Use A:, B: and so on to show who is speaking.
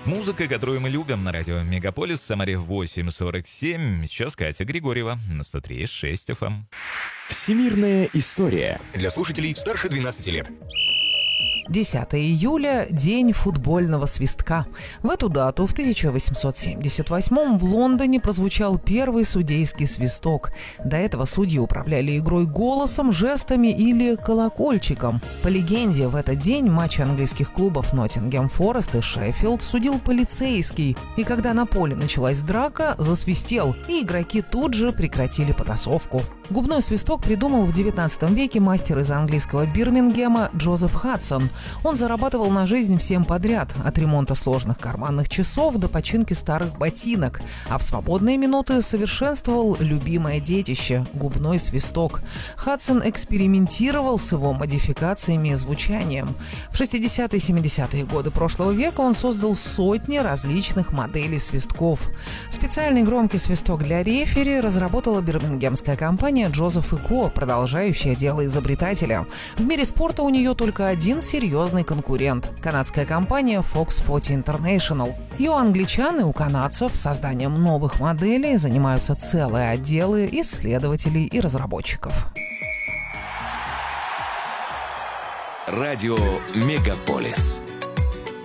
A: Музыка, которую мы любим на радио Мегаполис, Самаре 8:47. Сейчас Катя Григорьева на 103.6 FM.
B: Всемирная история.
C: Для слушателей старше 12 лет.
D: 10 июля – день футбольного свистка. В эту дату в 1878 в Лондоне прозвучал первый судейский свисток. До этого судьи управляли игрой голосом, жестами или колокольчиком. По легенде, в этот день матч английских клубов Ноттингем Форест и Шеффилд судил полицейский. И когда на поле началась драка, засвистел, и игроки тут же прекратили потасовку. Губной свисток придумал в 19 веке мастер из английского Бирмингема Джозеф Хадсон. Он зарабатывал на жизнь всем подряд, от ремонта сложных карманных часов до починки старых ботинок, а в свободные минуты совершенствовал любимое детище – губной свисток. Хадсон экспериментировал с его модификациями и звучанием. В 60-е и 70-е годы прошлого века он создал сотни различных моделей свистков. Специальный громкий свисток для рефери разработала бирмингемская компания Джозеф & Ко, продолжающая дело изобретателя. В мире спорта у нее только один серьезный конкурент – канадская компания Fox 40 International. И у англичан, и у канадцев созданием новых моделей занимаются целые отделы исследователей и разработчиков.
C: Радио Мегаполис.